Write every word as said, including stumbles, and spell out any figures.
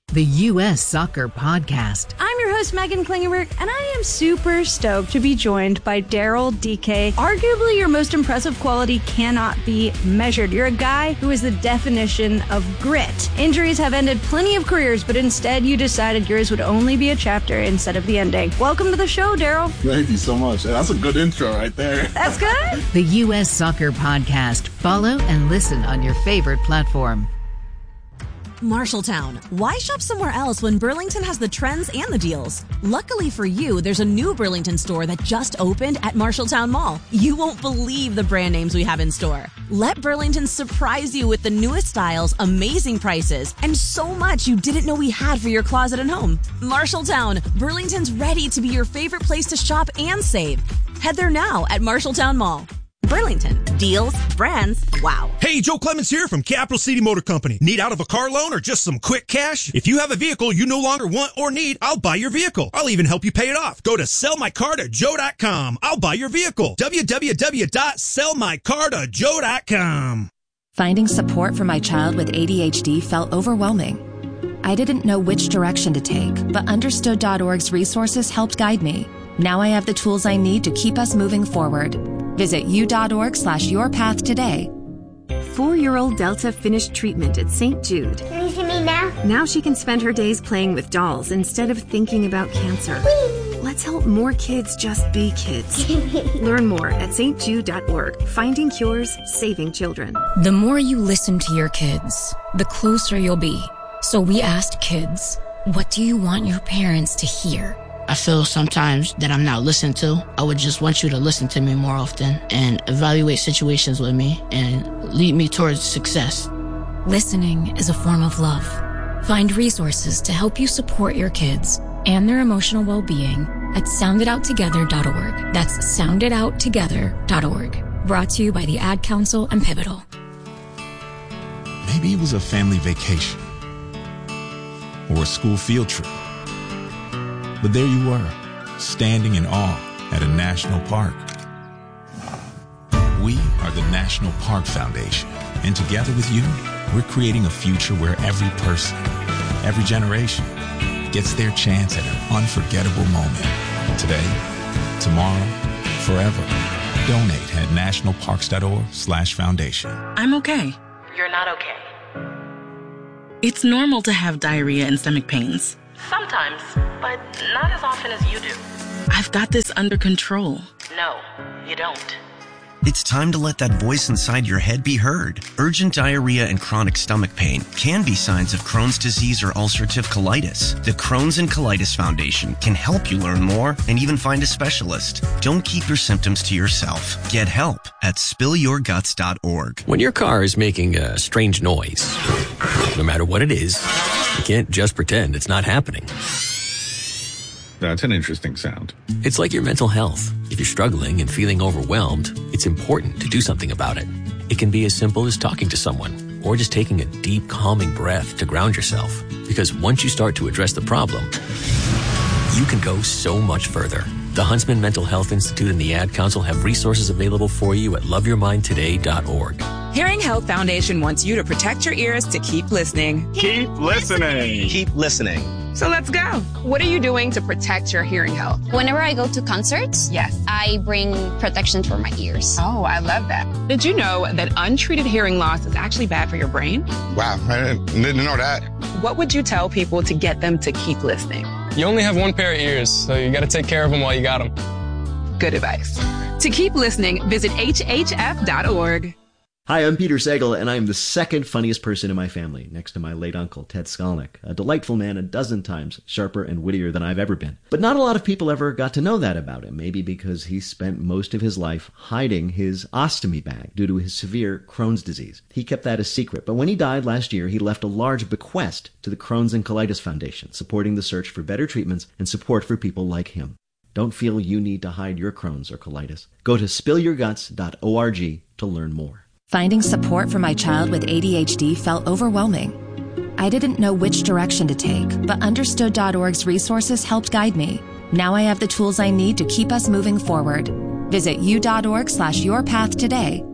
the U S Soccer Podcast. I'm your host, Megan Klingenberg, and I am super stoked to be joined by Daryl D K. Arguably, your most impressive quality cannot be measured. You're a guy who is the definition of grit. Injuries have ended plenty of careers, but instead you decided yours would only be a chapter instead of the ending. Welcome to the show, Daryl. Thank you so much. That's a good intro right there. That's good. The U S Soccer Podcast. Follow and listen on your favorite platform. Marshalltown. Why shop somewhere else when Burlington has the trends and the deals? Luckily for you, there's a new Burlington store that just opened at Marshalltown Mall. You won't believe the brand names we have in store. Let Burlington surprise you with the newest styles, amazing prices, and so much you didn't know we had for your closet and home. Marshalltown. Burlington's ready to be your favorite place to shop and save. Head there now at Marshalltown Mall. Burlington. Deals, brands, wow. Hey, Joe Clemens here from Capital City Motor Company. Need out of a car loan or just some quick cash? If you have a vehicle you no longer want or need, I'll buy your vehicle. I'll even help you pay it off. Go to sell my car to joe dot com. I'll buy your vehicle. w w w dot sell my car to joe dot com. Finding support for my child with A D H D felt overwhelming. I didn't know which direction to take, but understood dot org's resources helped guide me. Now I have the tools I need to keep us moving forward. Visit u.org slash your path today. Four-year-old Delta finished treatment at Saint Jude. Can you see me now? Now she can spend her days playing with dolls instead of thinking about cancer. Whee! Let's help more kids just be kids. Learn more at s t jude dot org. Finding cures, saving children. The more you listen to your kids, the closer you'll be. So we asked kids, what do you want your parents to hear? I feel sometimes that I'm not listened to. I would just want you to listen to me more often and evaluate situations with me and lead me towards success. Listening is a form of love. Find resources to help you support your kids and their emotional well-being at sound it out together dot org. That's sound it out together dot org. Brought to you by the Ad Council and Pivotal. Maybe it was a family vacation or a school field trip. But there you were, standing in awe at a national park. We are the National Park Foundation, and together with you, we're creating a future where every person, every generation, gets their chance at an unforgettable moment. Today, tomorrow, forever. Donate at national parks dot org slash foundation. I'm okay. You're not okay. It's normal to have diarrhea and stomach pains. Sometimes, but not as often as you do. I've got this under control. No, you don't. It's time to let that voice inside your head be heard. Urgent diarrhea and chronic stomach pain can be signs of Crohn's disease or ulcerative colitis. The Crohn's and Colitis Foundation can help you learn more and even find a specialist. Don't keep your symptoms to yourself. Get help at spill your guts dot org. When your car is making a strange noise, no matter what it is, you can't just pretend it's not happening. That's an interesting sound. It's like your mental health. If you're struggling and feeling overwhelmed, it's important to do something about it. It can be as simple as talking to someone or just taking a deep, calming breath to ground yourself. Because once you start to address the problem, you can go so much further. The Huntsman Mental Health Institute and the Ad Council have resources available for you at love your mind today dot org. Hearing Health Foundation wants you to protect your ears to keep listening. Keep listening. Keep listening. So let's go. What are you doing to protect your hearing health? Whenever I go to concerts, yes, I bring protection for my ears. Oh, I love that. Did you know that untreated hearing loss is actually bad for your brain? Wow, I didn't, didn't know that. What would you tell people to get them to keep listening? You only have one pair of ears, so you got to take care of them while you got them. Good advice. To keep listening, visit H H F dot org. Hi, I'm Peter Sagal, and I'm the second funniest person in my family, next to my late uncle, Ted Skolnick, a delightful man a dozen times sharper and wittier than I've ever been. But not a lot of people ever got to know that about him, maybe because he spent most of his life hiding his ostomy bag due to his severe Crohn's disease. He kept that a secret, but when he died last year, he left a large bequest to the Crohn's and Colitis Foundation, supporting the search for better treatments and support for people like him. Don't feel you need to hide your Crohn's or colitis. Go to spill your guts dot org to learn more. Finding support for my child with A D H D felt overwhelming. I didn't know which direction to take, but understood dot org's resources helped guide me. Now I have the tools I need to keep us moving forward. Visit u.org slash your path today